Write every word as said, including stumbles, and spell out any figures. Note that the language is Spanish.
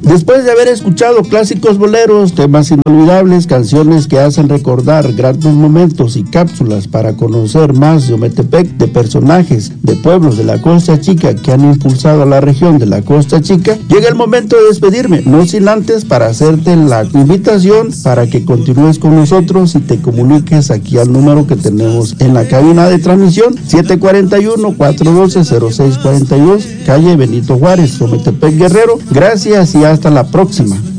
Después de haber escuchado clásicos boleros, temas inolvidables, canciones que hacen recordar grandes momentos y cápsulas para conocer más de Ometepec, de personajes, de pueblos de la Costa Chica que han impulsado a la región de la Costa Chica, llega el momento de despedirme, no sin antes para hacerte la invitación para que continúes con nosotros y te comuniques aquí al número que tenemos en la cabina de transmisión, siete cuatro uno, cuatro uno dos, cero seis cuatro dos, calle Benito Juárez, Ometepec, Guerrero. Gracias y hasta la próxima.